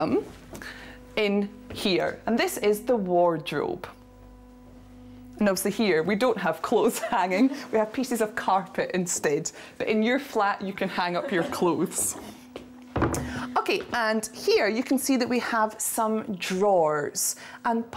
in here, and this is the wardrobe. And obviously here we don't have clothes hanging, we have pieces of carpet instead, but in your flat you can hang up your clothes. Okay, and here you can see that we have some drawers, and